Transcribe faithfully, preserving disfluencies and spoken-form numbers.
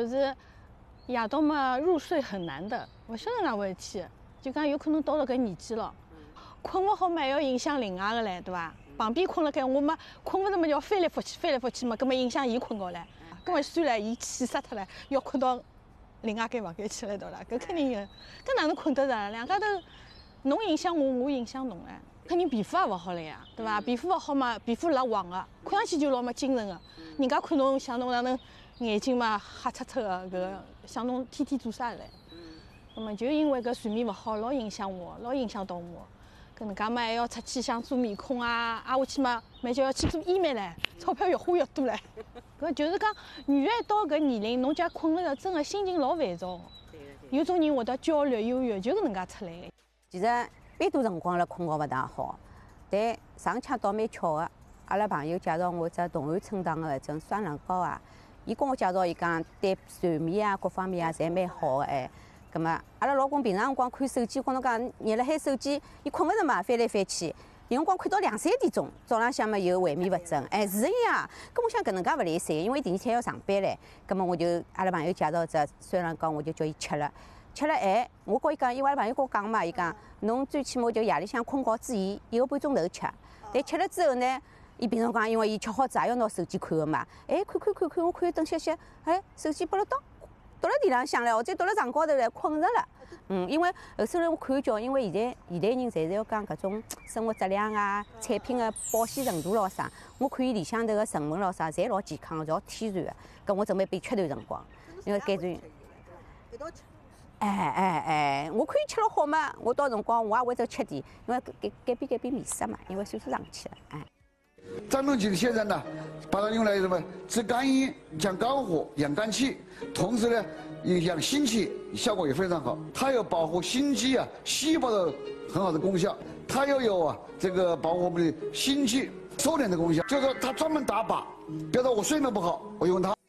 就是夜到嘛入睡很难的，勿晓得哪回事体，就讲有可能到了搿年纪了，困勿好嘛，还要影响另外个唻，对伐？旁边困辣盖，我嘛困勿着嘛，要翻来覆去，翻来覆去嘛，搿么影响伊困觉唻。搿么算了，伊气死脱了，要困到另外间房间去了，对伐？搿肯定个，搿哪能困得着？两家头侬影响我，我影响侬唻，肯定皮肤也勿好了呀，对伐？皮肤勿好嘛，皮肤老黄个，看上去就老没精神个。人家看侬像侬哪能眼睛嘛黑漆漆个，搿个像侬天天做啥唻？那么就因为搿睡眠勿好，老影响我，老影响到我。搿能介嘛还要出去想做面孔啊，挨下去嘛，蛮就要去做医美唻，钞票越花越多唻。搿就是讲，女的到搿年龄，侬假困了真个心情老烦躁。有种人会得焦虑、忧郁，就搿能介出来个。 其实蛮多辰光辣困觉勿大好，但上腔倒蛮巧个。阿拉朋友介绍我只同安春堂个搿种双人膏啊，伊跟我介绍，伊讲对睡眠啊各方面啊侪蛮好个哎。葛末阿拉老公平常辰光看手机，跟侬讲热辣海手机，伊困勿着嘛，翻来翻去，有辰光看到两三点钟，早浪向嘛又萎靡不振，哎是呀。咁我想搿能介勿来三，因为第二天要上班唻。葛末我就阿拉朋友介绍只双人膏，我就叫伊吃了。吃了哎，我跟伊讲，因为阿拉朋友跟我讲嘛，伊讲侬最起码就夜里向困觉之前一个半钟头吃。但吃了之后呢，伊平常讲，因为伊吃好子也要拿手机看个嘛，哎看看看看，我看等歇歇，哎手机拨了倒。倒辣地浪向了，或者倒辣床高头来困着了。嗯，因为后首来我看叫，因为现在现代人侪是要讲搿种生活质量啊、产品的保鲜程度咯啥。我看伊里向头个成分咯啥，侪老健康个，侪天然个。搿我准备备吃段辰光，因为搿段。哎哎哎，我看伊吃了好嘛，我到辰光我也会得吃点，因为改改变改变面色嘛，因为岁数上去了，哎。 张仲景先生呢，把它用来什么治肝阴、降肝火、养肝气，同时呢，养心气，效果也非常好。它有保护心肌啊细胞的很好的功效，它又有啊这个保护我们的心气收敛的功效。就是说它专门打靶，比如说我睡眠不好，我用它。